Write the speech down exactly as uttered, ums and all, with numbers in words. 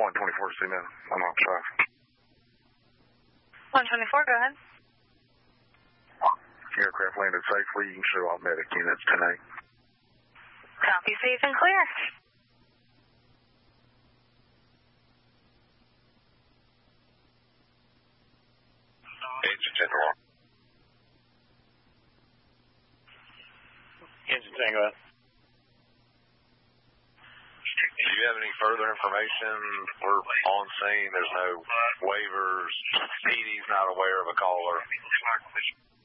one twenty-four to see me. I'm off traffic. one twenty-four, go ahead. Aircraft landed safely. You can show all medic units tonight. Copy, safe and clear. Engine Tango. Engine Tango. Do you have any further information? We're on scene. There's no waivers. Edie's not aware of a caller.